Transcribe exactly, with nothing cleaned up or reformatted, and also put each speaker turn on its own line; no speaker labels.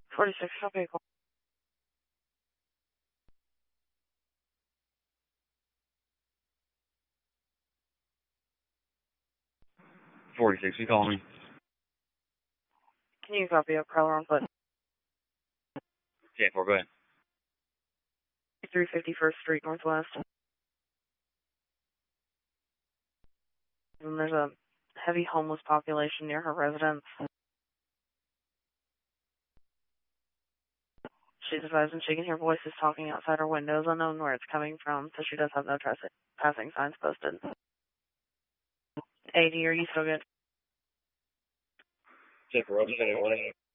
forty-six, okay, cool.
forty-six, you calling me?
Can you copy up Prowler on foot?
ten four, go ahead.
three fifty-first Street Northwest. And there's a heavy homeless population near her residence. She's advising she can hear voices talking outside her windows, unknown where it's coming from, so she does have no passing signs posted. eighty, are you still good?
ten four, I'll just